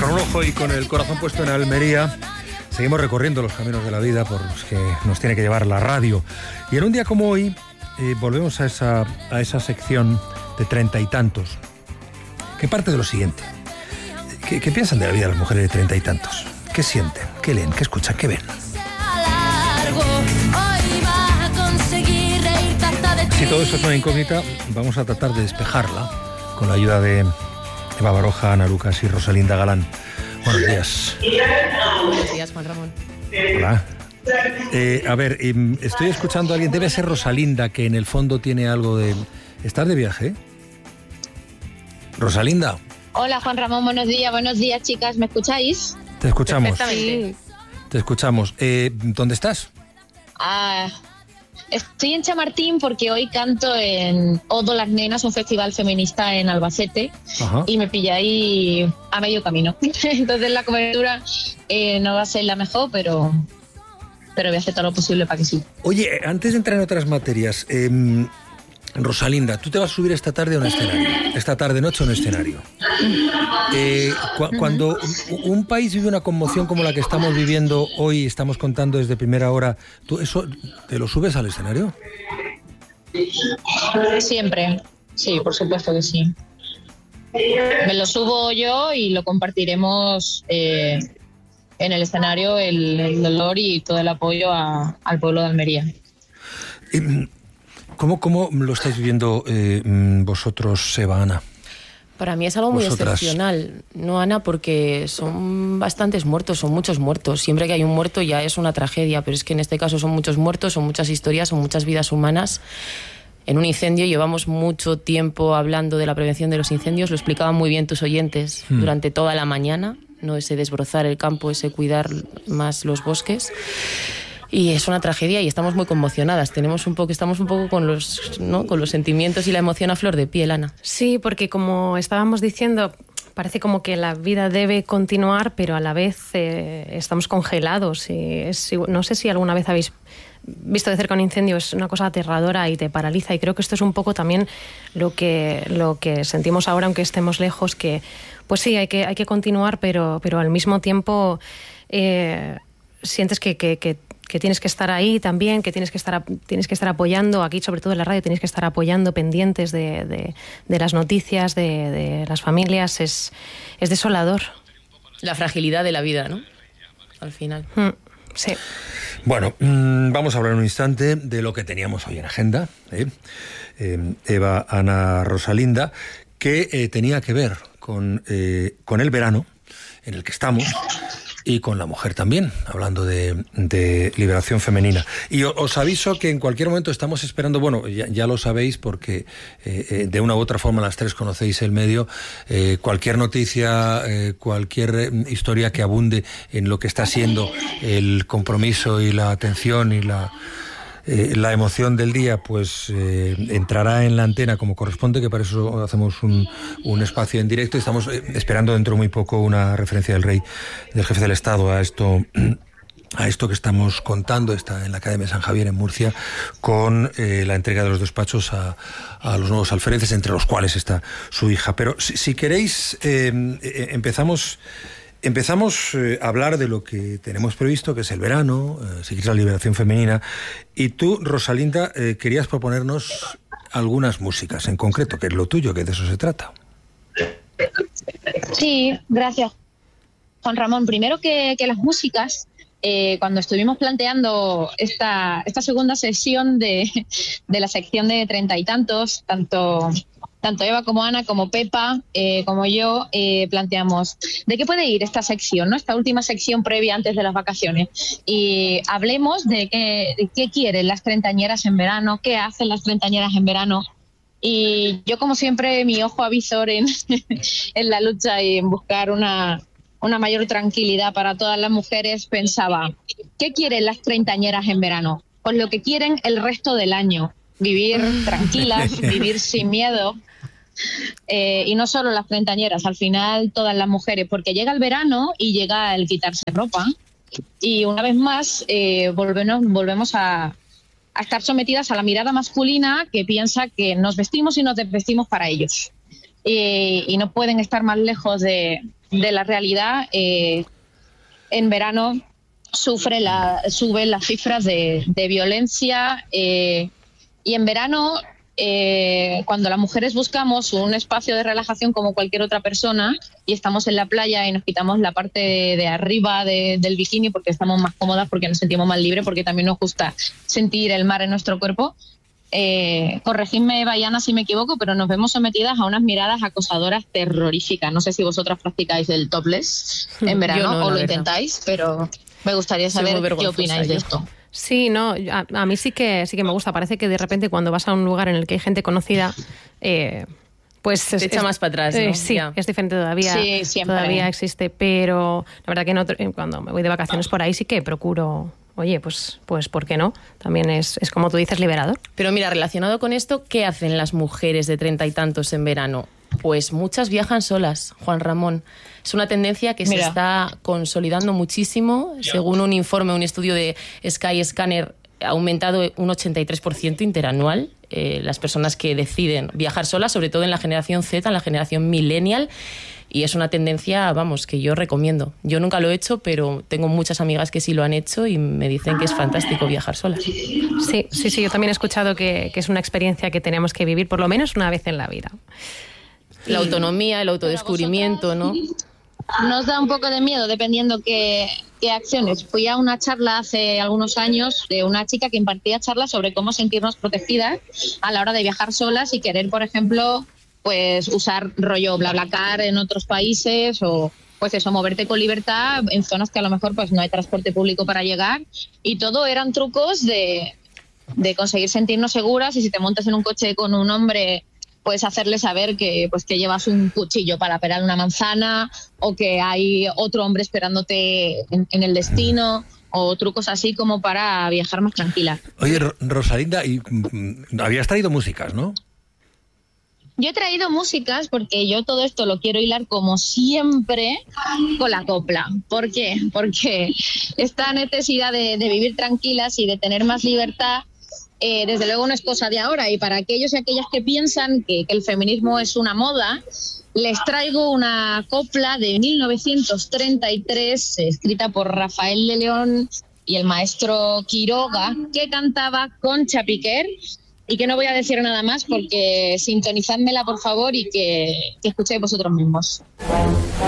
Con un ojo y con el corazón puesto en Almería, seguimos recorriendo los caminos de la vida por los que nos tiene que llevar la radio. Y en un día como hoy, volvemos a esa sección de 30 y tantos, que parte de lo siguiente. ¿Qué piensan de la vida de las mujeres de 30 y tantos? ¿Qué sienten? ¿Qué leen? ¿Qué escuchan? ¿Qué ven? Si todo esto es una incógnita, vamos a tratar de despejarla con la ayuda de Eva Baroja, Ana Lucas y Rosalinda Galán. Buenos días. Buenos días, Juan Ramón. Hola. A ver, estoy escuchando a alguien, debe ser Rosalinda, que en el fondo tiene algo de... ¿Estás de viaje? ¿Rosalinda? Hola, Juan Ramón, buenos días, chicas, ¿me escucháis? Te escuchamos. Perfectamente. Te escuchamos. ¿Dónde estás? Estoy en Chamartín porque hoy canto en Odo las Nenas, un festival feminista en Albacete. Ajá. Y me pilláis a medio camino. Entonces la cobertura no va a ser la mejor, pero voy a hacer todo lo posible para que sí. Oye, antes de entrar en otras materias, Rosalinda, tú te vas a subir esta tarde a un escenario, esta tarde-noche a un escenario. Cuando un país vive una conmoción como la que estamos viviendo hoy, estamos contando desde primera hora, ¿tú eso te lo subes al escenario? Siempre, sí, por supuesto que sí. Me lo subo yo y lo compartiremos en el escenario, el dolor y todo el apoyo al pueblo de Almería. ¿Cómo lo estáis viviendo vosotros, Eva, Ana? Para mí es algo muy Vosotras. excepcional, ¿no, Ana? Porque son bastantes muertos, son muchos muertos. Siempre que hay un muerto ya es una tragedia, pero es que en este caso son muchos muertos, son muchas historias, son muchas vidas humanas. En un incendio llevamos mucho tiempo hablando de la prevención de los incendios, lo explicaban muy bien tus oyentes durante toda la mañana, ¿no? Ese desbrozar el campo, ese cuidar más los bosques. Y es una tragedia y estamos muy conmocionadas. Estamos un poco con los, ¿no?, con los sentimientos y la emoción a flor de piel, Ana. Sí, porque como estábamos diciendo, parece como que la vida debe continuar, pero a la vez estamos congelados. No sé si alguna vez habéis visto de cerca un incendio, es una cosa aterradora y te paraliza. Y creo que esto es un poco también lo que sentimos ahora, aunque estemos lejos, que pues sí, hay que continuar, pero al mismo tiempo sientes que tienes que estar ahí también, que tienes que estar apoyando, aquí sobre todo en la radio tienes que estar apoyando, pendientes de las noticias, de las familias, es desolador. La fragilidad de la vida, ¿no? Al final. Sí. Bueno, vamos a hablar un instante de lo que teníamos hoy en agenda, Eva, Ana, Rosalinda, que tenía que ver con el verano en el que estamos, y con la mujer también, hablando de liberación femenina. Y os aviso que en cualquier momento estamos esperando, bueno, ya lo sabéis porque de una u otra forma las tres conocéis el medio, cualquier noticia, cualquier historia que abunde en lo que está siendo el compromiso y la atención y la emoción del día, pues entrará en la antena como corresponde, que para eso hacemos un espacio en directo, y estamos esperando dentro de muy poco una referencia del jefe del Estado a esto que estamos contando. Está en la Academia San Javier en Murcia, con la entrega de los despachos a los nuevos alfereces, entre los cuales está su hija. Pero si queréis, empezamos a hablar de lo que tenemos previsto, que es el verano, si quieres la liberación femenina. Y tú, Rosalinda, querías proponernos algunas músicas en concreto, que es lo tuyo, que de eso se trata. Sí, gracias, Juan Ramón. Primero que las músicas, cuando estuvimos planteando esta segunda sesión de la sección de 30 y tantos, tanto Eva como Ana, como Pepa, como yo, planteamos de qué puede ir esta sección, ¿no? Esta última sección previa antes de las vacaciones. Y hablemos de qué quieren las treintañeras en verano, qué hacen las treintañeras en verano. Y yo, como siempre, mi ojo avisor en la lucha y en buscar una mayor tranquilidad para todas las mujeres, pensaba, ¿qué quieren las treintañeras en verano? Pues lo que quieren el resto del año. Vivir tranquilas, vivir sin miedo. Y no solo las treintañeras, al final todas las mujeres, porque llega el verano y llega el quitarse ropa, y una vez más volvemos a estar sometidas a la mirada masculina, que piensa que nos vestimos y nos desvestimos para ellos, y no pueden estar más lejos de la realidad, en verano suben las cifras de violencia, y en verano, cuando las mujeres buscamos un espacio de relajación como cualquier otra persona y estamos en la playa y nos quitamos la parte de arriba del bikini porque estamos más cómodas, porque nos sentimos más libres, porque también nos gusta sentir el mar en nuestro cuerpo, corregidme, Baiana, si me equivoco, pero nos vemos sometidas a unas miradas acosadoras terroríficas. No sé si vosotras practicáis el topless en verano o lo intentáis, pero me gustaría saber qué opináis de esto. Sí, no, a mí sí que me gusta. Parece que de repente cuando vas a un lugar en el que hay gente conocida, pues te echa más para atrás, ¿no? Sí, es diferente todavía. Sí, siempre. Todavía existe, pero la verdad que cuando me voy de vacaciones por ahí sí que procuro, oye, pues ¿por qué no? También es como tú dices, liberador. Pero mira, relacionado con esto, ¿qué hacen las mujeres de 30 y tantos en verano? Pues muchas viajan solas, Juan Ramón. Es una tendencia que se está consolidando muchísimo. Según un informe, un estudio de Skyscanner, ha aumentado un 83% interanual las personas que deciden viajar solas, sobre todo en la generación Z, en la generación millennial. Y es una tendencia, vamos, que yo recomiendo. Yo nunca lo he hecho, pero tengo muchas amigas que sí lo han hecho y me dicen que es fantástico viajar solas. Sí, yo también he escuchado que es una experiencia que tenemos que vivir por lo menos una vez en la vida. La autonomía, el autodescubrimiento, ¿no? Nos da un poco de miedo dependiendo qué acciones. Fui a una charla hace algunos años de una chica que impartía charlas sobre cómo sentirnos protegidas a la hora de viajar solas y querer, por ejemplo, pues usar rollo BlaBlaCar en otros países o pues eso, moverte con libertad en zonas que a lo mejor pues no hay transporte público para llegar, y todo eran trucos de conseguir sentirnos seguras. Y si te montas en un coche con un hombre, puedes hacerle saber que llevas un cuchillo para pelar una manzana, o que hay otro hombre esperándote en el destino, o trucos así como para viajar más tranquila. Oye, Rosalinda, y habías traído músicas, ¿no? Yo he traído músicas porque yo todo esto lo quiero hilar, como siempre, con la copla. ¿Por qué? Porque esta necesidad de vivir tranquilas y de tener más libertad, desde luego no es cosa de ahora. Y para aquellos y aquellas que piensan que el feminismo es una moda, les traigo una copla de 1933, escrita por Rafael de León y el maestro Quiroga, que cantaba Concha Piquer, y que no voy a decir nada más porque sintonizádmela, por favor, y que escuchéis vosotros mismos.